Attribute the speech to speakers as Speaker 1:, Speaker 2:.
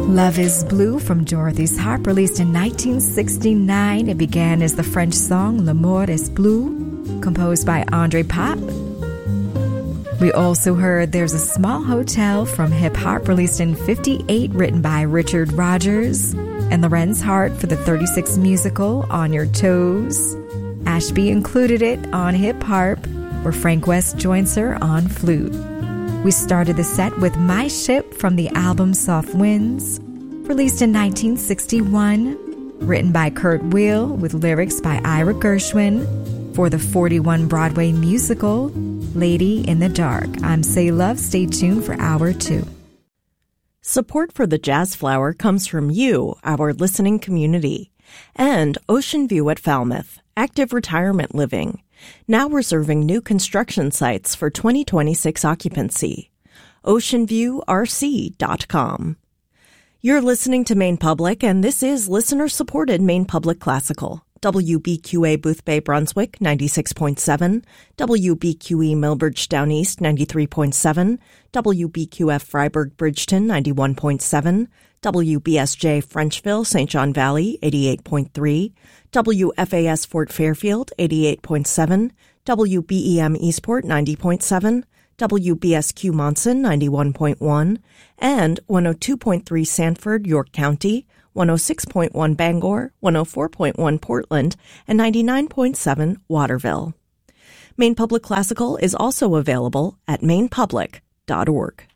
Speaker 1: Love is Blue from Dorothy's Harp, released in 1969. It began as the French song L'amour est bleu, composed by André Pop. We also heard There's a Small Hotel from Hip Hop, released in 58, written by Richard Rodgers, and Lorenz Hart for the 36 musical On Your Toes. Ashby included it on Hip Hop, where Frank West joins her on flute. We started the set with My Ship from the album Soft Winds, released in 1961, written by Kurt Weill with lyrics by Ira Gershwin for the 41 Broadway musical Lady in the Dark. I'm Say Love. Stay tuned for Hour 2.
Speaker 2: Support for the Jazz Flower comes from you, our listening community, and Ocean View at Falmouth, active retirement living, now reserving new construction sites for 2026 occupancy. OceanViewRC.com. You're listening to Maine Public, and this is listener-supported Maine Public Classical. WBQA Boothbay Brunswick 96.7, WBQE Millbridge Down East 93.7, WBQF Freiburg Bridgeton 91.7, WBSJ Frenchville St. John Valley 88.3, WFAS Fort Fairfield 88.7, WBEM Eastport 90.7, WBSQ Monson 91.1, and 102.3 Sanford, York County, 106.1 Bangor, 104.1 Portland, and 99.7 Waterville. Maine Public Classical is also available at mainepublic.org.